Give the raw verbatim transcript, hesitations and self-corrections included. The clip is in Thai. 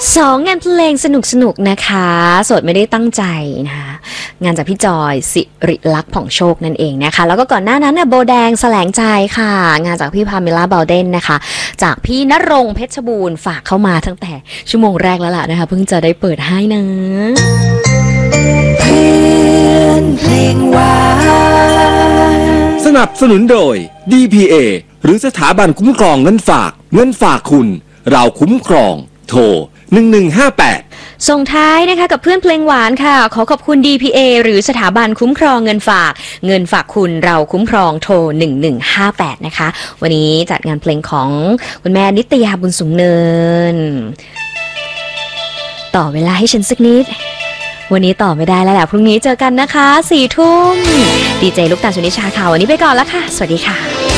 สองงานเพลงสนุกสนุกนะคะสดไม่ได้ตั้งใจนะคะงานจากพี่จอยสิริลักษณ์ผ่องโชคนั่นเองนะคะแล้วก็ก่อนหน้านั้นน่ะโบแดงแสลงใจค่ะงานจากพี่พาเมล่าเบลเดนนะคะจากพี่ณรงค์เพชรบูรณ์ฝากเข้ามาตั้งแต่ชั่วโมงแรกแล้วล่ะนะคะเพิ่งจะได้เปิดให้นะเพื่อนเพลงหวานสนับสนุนโดย ดี พี เอ หรือสถาบันคุ้มครองเงินฝากเงินฝากคุณเราคุ้มครองโทรหนึ่งหนึ่งห้าแปดส่งท้ายนะคะกับเพื่อนเพลงหวานค่ะขอขอบคุณ ดี พี เอ หรือสถาบันคุ้มครองเงินฝากเงินฝากคุณเราคุ้มครองโทรหนึ่งหนึ่งห้าแปดนะคะวันนี้จัดงานเพลงของคุณแม่นิตยาบุญสูงเนินต่อเวลาให้ฉันสักนิดวันนี้ต่อไม่ได้แล้วแหละพรุ่งนี้เจอกันนะคะสี่ทุ่มดีเจลูกตาล สุนิชาค่ะวันนี้ไปก่อนแล้วค่ะสวัสดีค่ะ